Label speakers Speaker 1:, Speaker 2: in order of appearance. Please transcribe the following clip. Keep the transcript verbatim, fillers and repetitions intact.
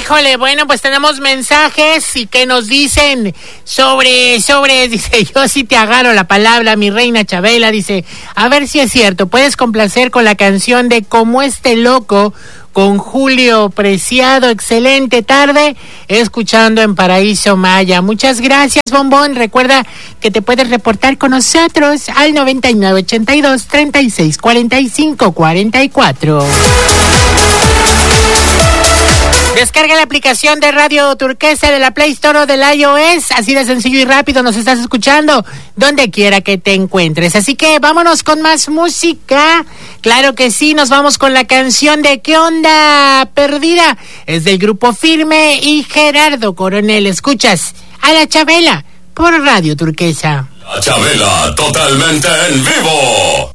Speaker 1: Híjole, bueno, pues tenemos mensajes y que nos dicen sobre, sobre, dice, yo sí te agarro la palabra, mi reina Chabela, dice, a ver si es cierto, puedes complacer con la canción de Como este loco, con Julio Preciado, excelente tarde, escuchando en Paraíso Maya. Muchas gracias, Bombón. Recuerda que te puedes reportar con nosotros al noventa y nueve ochenta y dos treinta y seis cuarenta y cinco cuarenta y cuatro. Descarga la aplicación de Radio Turquesa de la Play Store o del iOS, así de sencillo y rápido nos estás escuchando donde quiera que te encuentres. Así que vámonos con más música. Claro que sí, nos vamos con la canción de ¿Qué onda perdida? Es del Grupo Firme y Gerardo Coronel. Escuchas a la Chabela por Radio Turquesa.
Speaker 2: La Chabela totalmente en vivo.